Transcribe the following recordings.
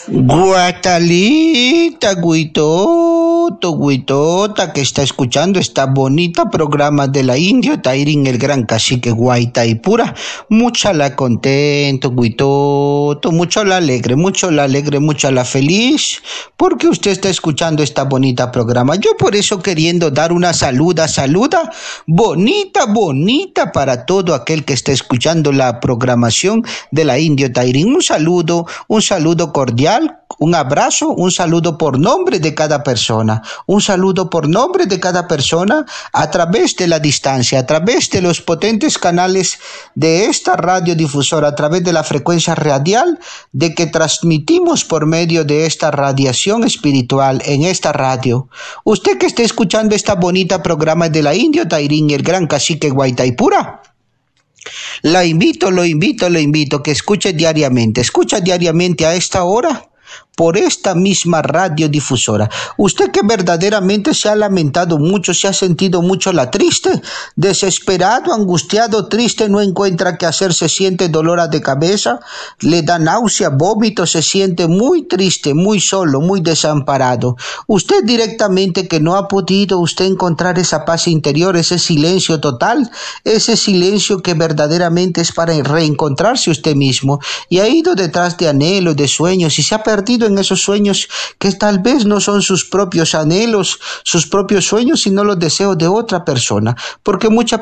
Guatalita, Guitota, que está escuchando esta bonita programa de la Indio Tairín, el gran cacique Guaitaipura. Mucha la contento, Guitoto, mucho la alegre, mucho la feliz, porque usted está escuchando esta bonita programa. Yo por eso queriendo dar una saluda, bonita para todo aquel que está escuchando la programación de la Indio Tairín. Un saludo cordial. Un abrazo, un saludo por nombre de cada persona, a través de la distancia, a través de los potentes canales de esta radiodifusora, a través de la frecuencia radial de que transmitimos por medio de esta radiación espiritual en esta radio. Usted que esté escuchando esta bonita programa de la Indio Tairín, el gran cacique Guaitaipura, lo invito que escucha diariamente a esta hora por esta misma radiodifusora. Usted que verdaderamente se ha lamentado mucho, se ha sentido mucho la triste, desesperado, angustiado, triste, no encuentra qué hacer, se siente dolor de cabeza, le da náusea, vómito, se siente muy triste, muy solo, muy desamparado. Usted directamente que no ha podido usted encontrar esa paz interior, ese silencio total, ese silencio que verdaderamente es para reencontrarse usted mismo, y ha ido detrás de anhelos, de sueños, y se ha perdido en esos sueños que tal vez no son sus propios anhelos, sus propios sueños, sino los deseos de otra persona, porque muchas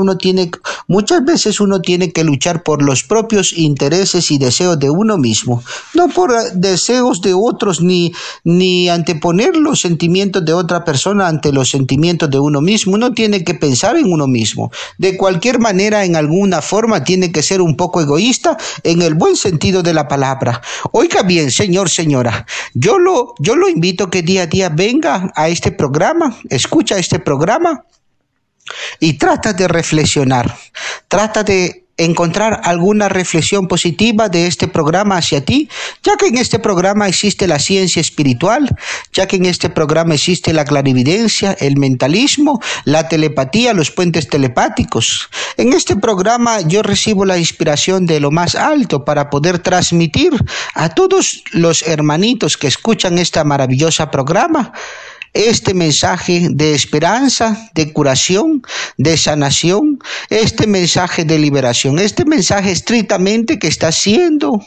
veces uno tiene que luchar por los propios intereses y deseos de uno mismo, no por deseos de otros, ni anteponer los sentimientos de otra persona ante los sentimientos de uno mismo. Uno tiene que pensar en uno mismo, de cualquier manera, en alguna forma, tiene que ser un poco egoísta en el buen sentido de la palabra. Oiga bien, señora, yo lo invito que día a día venga a este programa, escucha este programa y trata de reflexionar, trata de encontrar alguna reflexión positiva de este programa hacia ti, ya que en este programa existe la ciencia espiritual, ya que en este programa existe la clarividencia, el mentalismo, la telepatía, los puentes telepáticos. En este programa yo recibo la inspiración de lo más alto para poder transmitir a todos los hermanitos que escuchan este maravilloso programa este mensaje de esperanza, de curación, de sanación, este mensaje de liberación, este mensaje estrictamente está siendo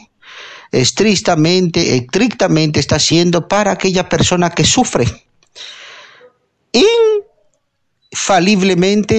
para aquella persona que sufre infaliblemente